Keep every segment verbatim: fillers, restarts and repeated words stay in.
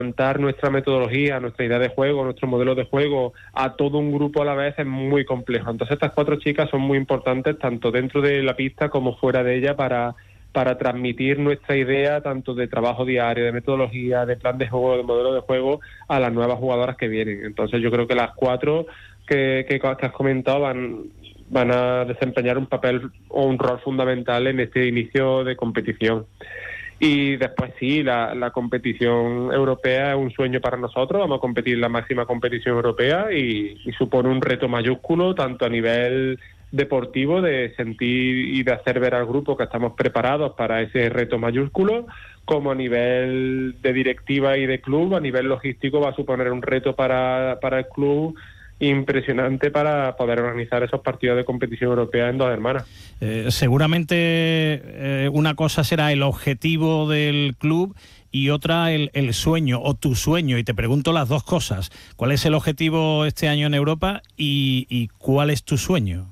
implementar nuestra metodología, nuestra idea de juego, nuestro modelo de juego a todo un grupo a la vez es muy complejo. Entonces estas cuatro chicas son muy importantes tanto dentro de la pista como fuera de ella para, para transmitir nuestra idea tanto de trabajo diario, de metodología, de plan de juego, de modelo de juego a las nuevas jugadoras que vienen. Entonces yo creo que las cuatro que, que, que has comentado van, van a desempeñar un papel o un rol fundamental en este inicio de competición. Y después sí, la, la competición europea es un sueño para nosotros, vamos a competir en la máxima competición europea y, y supone un reto mayúsculo tanto a nivel deportivo de sentir y de hacer ver al grupo que estamos preparados para ese reto mayúsculo, como a nivel de directiva y de club, a nivel logístico va a suponer un reto para, para el club impresionante para poder organizar esos partidos de competición europea en Dos Hermanas. Eh, seguramente eh, una cosa será el objetivo del club y otra el, el sueño o tu sueño, y te pregunto las dos cosas. ¿Cuál es el objetivo este año en Europa y, y cuál es tu sueño?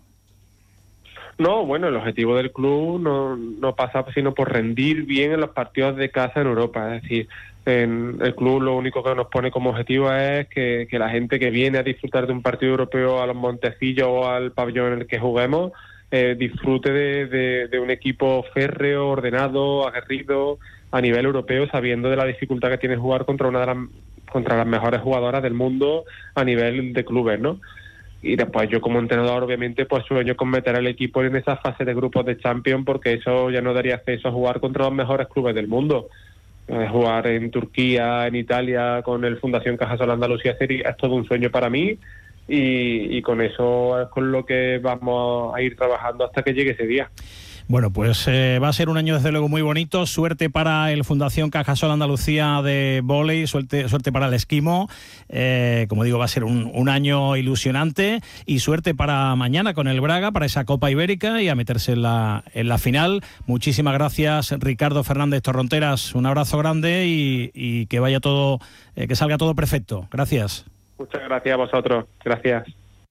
No, bueno, el objetivo del club no, no pasa sino por rendir bien en los partidos de casa en Europa. Es decir, en el club lo único que nos pone como objetivo es que, que la gente que viene a disfrutar de un partido europeo a los Montecillos o al pabellón en el que juguemos eh, disfrute de, de, de un equipo férreo, ordenado, aguerrido a nivel europeo, sabiendo de la dificultad que tiene jugar contra una de las, contra las mejores jugadoras del mundo a nivel de clubes, ¿no? Y después yo como entrenador obviamente pues sueño con meter al equipo en esa fase de grupos de Champions, porque eso ya no daría acceso a jugar contra los mejores clubes del mundo. Eh, jugar en Turquía, en Italia con el Fundación Cajasol Andalucía es todo un sueño para mí y, y con eso es con lo que vamos a ir trabajando hasta que llegue ese día. Bueno, pues eh, va a ser un año desde luego muy bonito. Suerte para el Fundación Cajasol Andalucía de vóley, suerte, suerte para el esquimo. Eh, como digo, va a ser un, un año ilusionante y suerte para mañana con el Braga, para esa Copa Ibérica y a meterse en la, en la final. Muchísimas gracias, Ricardo Fernández Torronteras. Un abrazo grande y, y que vaya todo, eh, que salga todo perfecto. Gracias. Muchas gracias a vosotros. Gracias.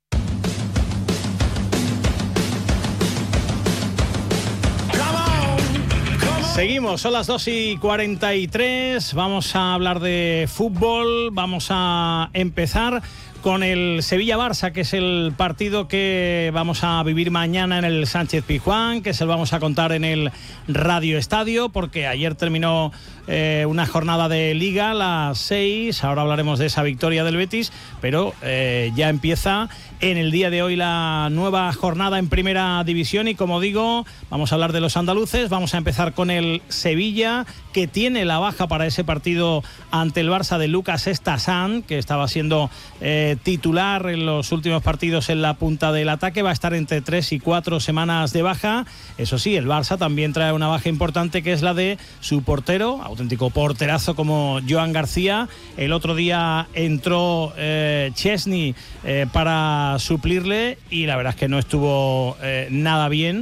Seguimos, son las dos y cuarenta y tres, vamos a hablar de fútbol, vamos a empezar con el Sevilla-Barça, que es el partido que vamos a vivir mañana en el Sánchez Pizjuán, que se lo vamos a contar en el Radio Estadio, porque ayer terminó eh, una jornada de Liga, las seis, ahora hablaremos de esa victoria del Betis, pero eh, ya empieza en el día de hoy la nueva jornada en Primera División y como digo, vamos a hablar de los andaluces, vamos a empezar con el Sevilla, que tiene la baja para ese partido ante el Barça de Lucas Estasán, que estaba siendo eh, titular en los últimos partidos en la punta del ataque, va a estar entre tres y cuatro semanas de baja. Eso sí, el Barça también trae una baja importante, que es la de su portero, auténtico porterazo como Joan García. El otro día entró eh, Chesney eh, para suplirle y la verdad es que no estuvo eh, nada bien,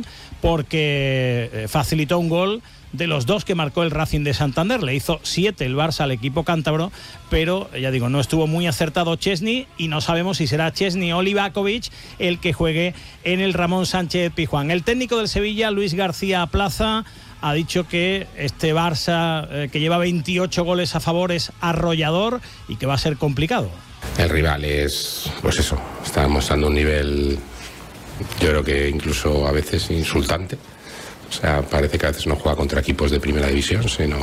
porque eh, facilitó un gol de los dos que marcó el Racing de Santander. Le hizo siete el Barça al equipo cántabro, pero ya digo, no estuvo muy acertado Chesney y no sabemos si será Chesney o Livakovic el que juegue en el Ramón Sánchez Pizjuán. El técnico del Sevilla, Luis García Plaza, ha dicho que este Barça, eh, que lleva veintiocho goles a favor, es arrollador y que va a ser complicado. El rival es, pues eso, está mostrando un nivel, yo creo que incluso a veces insultante. O sea, parece que a veces no juega contra equipos de primera división, sino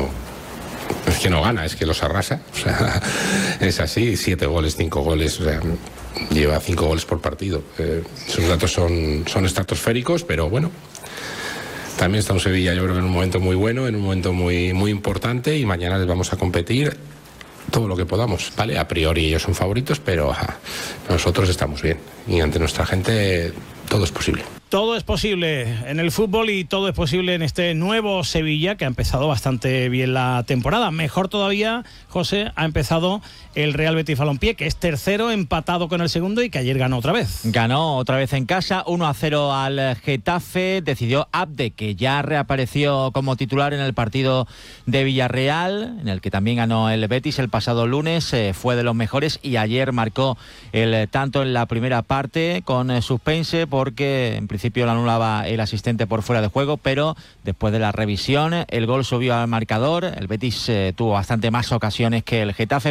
es que no gana, es que los arrasa. O sea, es así, siete goles, cinco goles, o sea, lleva cinco goles por partido. Eh, esos datos son, son estratosféricos, pero bueno, también está un Sevilla, yo creo que en un momento muy bueno, en un momento muy, muy importante, y mañana les vamos a competir todo lo que podamos, ¿vale? A priori ellos son favoritos, pero ajá, nosotros estamos bien y ante nuestra gente todo es posible. Todo es posible en el fútbol y todo es posible en este nuevo Sevilla, que ha empezado bastante bien la temporada. Mejor todavía, José, ha empezado el Real Betis Balompié, que es tercero, empatado con el segundo y que ayer ganó otra vez. Ganó otra vez en casa, uno a cero al Getafe. Decidió Abde, que ya reapareció como titular en el partido de Villarreal, en el que también ganó el Betis el pasado lunes. Eh, fue de los mejores y ayer marcó el tanto en la primera parte con eh, suspense, porque en principio lo anulaba el asistente por fuera de juego, pero después de la revisión el gol subió al marcador. El Betis eh, tuvo bastante más ocasiones que el Getafe.